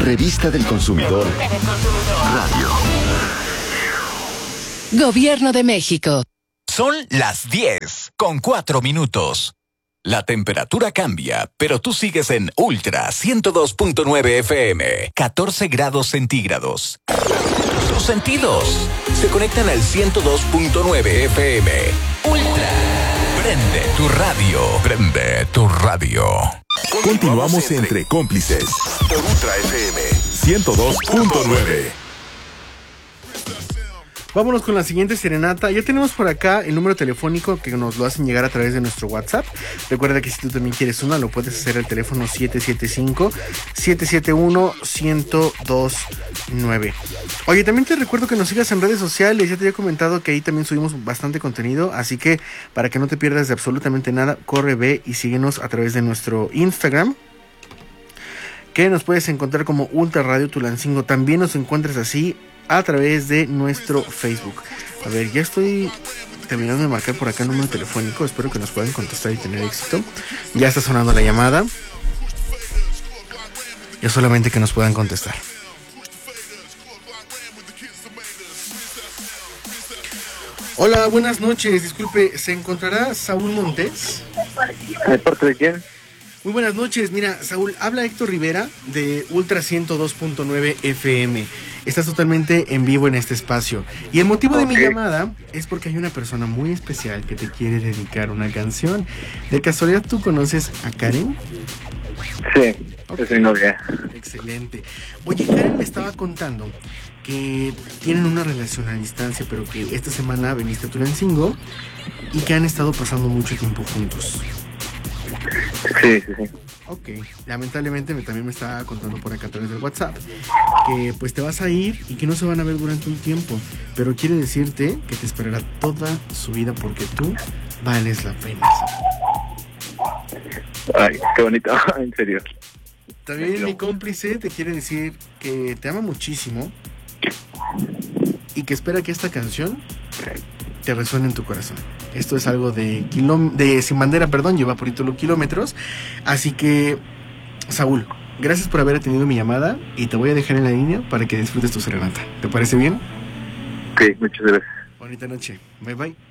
Revista del Consumidor. Radio. Gobierno de México. Son las 10:04. La temperatura cambia, pero tú sigues en Ultra 102.9 FM, 14 grados centígrados. Tus sentidos se conectan al 102.9 FM. Ultra. Prende tu radio. Prende tu radio. Continuamos entre cómplices. Por Ultra FM 102.9. Vámonos con la siguiente serenata. Ya tenemos por acá el número telefónico que nos lo hacen llegar a través de nuestro WhatsApp. Recuerda que si tú también quieres una, lo puedes hacer al teléfono 775-771-1029. Oye, también te recuerdo que nos sigas en redes sociales. Ya te había comentado que ahí también subimos bastante contenido. Así que para que no te pierdas de absolutamente nada, corre, ve y síguenos a través de nuestro Instagram, que nos puedes encontrar como Ultra Radio Tulancingo. También nos encuentras así a través de nuestro Facebook. A ver, ya estoy terminando de marcar por acá el número telefónico. Espero que nos puedan contestar y tener éxito. Ya está sonando la llamada. Ya solamente que nos puedan contestar. Hola, buenas noches. Disculpe, ¿se encontrará Saúl Montes? ¿De parte de quién? Muy buenas noches. Mira, Saúl, habla Héctor Rivera de Ultra 102.9 FM. Estás totalmente en vivo en este espacio. Y el motivo de mi llamada es porque hay una persona muy especial que te quiere dedicar una canción. ¿De casualidad tú conoces a Karen? Sí, es mi novia. Excelente. Oye, Karen me estaba contando que tienen una relación a distancia, pero que esta semana viniste a Tulancingo y que han estado pasando mucho tiempo juntos. Sí. Ok, lamentablemente también me estaba contando por acá a través del WhatsApp que pues te vas a ir y que no se van a ver durante un tiempo, pero quiere decirte que te esperará toda su vida porque tú vales la pena. Ay, qué bonito, en serio. También mi cómplice te quiere decir que te ama muchísimo y que espera que esta canción te resuene en tu corazón. Esto es algo de Sin Bandera, lleva por título Kilómetros. Así que, Saúl, gracias por haber atendido mi llamada y te voy a dejar en la línea para que disfrutes tu serenata. ¿Te parece bien? Ok, muchas gracias. Bonita noche. Bye bye.